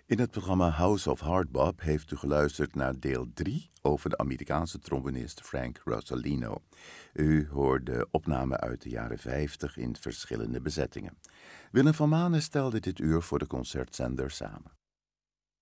In het programma House of Hardbop heeft u geluisterd naar deel 3 over de Amerikaanse trombonist Frank Rosolino. U hoorde opnamen uit de jaren 50 in verschillende bezettingen. Willem van Manen stelde dit uur voor de concertzender samen.